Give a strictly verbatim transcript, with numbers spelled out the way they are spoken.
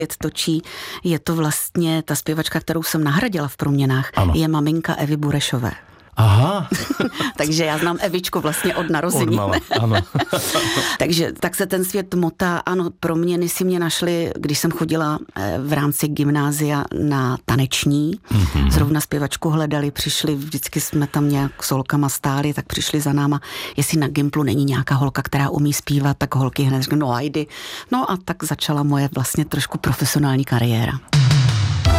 točí. Je to vlastně ta zpěvačka, kterou jsem nahradila v Proměnách, ano. Je maminka Evy Burešové. Aha. Takže já znám Evičku vlastně od narození. Od mala, ano. Takže tak se ten svět motá. Ano, Proměny si mě našli, když jsem chodila v rámci gymnázia na taneční. Mm-hmm. Zrovna zpěvačku hledali, přišli, vždycky jsme tam nějak s holkama stáli, tak přišli za náma, jestli na Gimplu není nějaká holka, která umí zpívat, tak holky hned řeknou, no ajdy. No a tak začala moje vlastně trošku profesionální kariéra.